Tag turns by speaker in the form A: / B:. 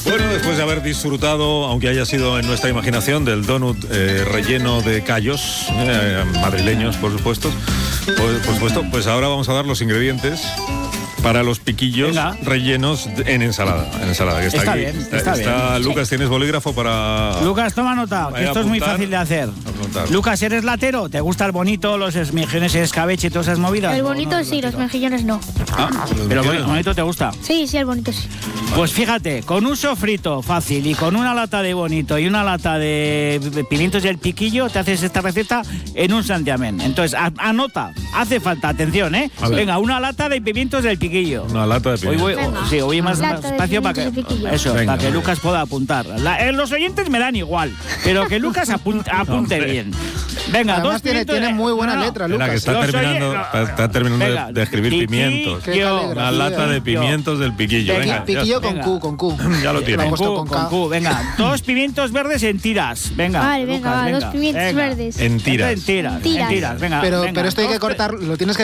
A: Bueno, después de haber disfrutado, aunque haya sido en nuestra imaginación, del donut relleno de callos, madrileños, por supuesto, pues ahora vamos a dar los ingredientes para los piquillos rellenos en ensalada. Que está aquí.
B: Bien, está bien.
A: Lucas,
B: sí.
A: ¿Tienes bolígrafo para...?
B: Lucas, toma nota, que esto es muy fácil de hacer. Lucas, ¿eres latero? ¿Te gusta el bonito, los mejillones, el escabeche y todas esas movidas?
C: El bonito sí, los mejillones no.
B: ¿Pero el bonito te gusta?
C: Sí, el bonito sí.
B: Pues fíjate, con un sofrito fácil y con una lata de bonito y una lata de pimientos del piquillo, te haces esta receta en un santiamén. Entonces, anota, hace falta, atención, ¿eh? Venga, una lata de pimientos del piquillo.
A: Una lata de pimientos.
B: Hoy voy más espacio para que Lucas pueda apuntar. Los oyentes me dan igual, pero que Lucas apunte bien. Venga,
D: además tiene muy buena letra, Lucas.
A: Que está terminando de escribir pimientos. Una lata de pimientos del piquillo. Venga,
D: piquillo con Q.
A: Ya lo tiene.
B: Con Q. Venga, 2 pimientos verdes en tiras. Venga.
C: Vale, Lucas, 2 pimientos verdes.
A: En tiras.
B: Venga.
D: Pero esto hay que cortar, lo tienes que